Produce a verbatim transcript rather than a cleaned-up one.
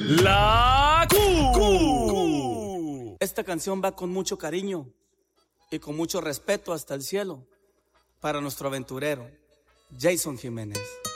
La Q. Esta canción va con mucho cariño y con mucho respeto hasta el cielo para nuestro aventurero, Jason Jiménez.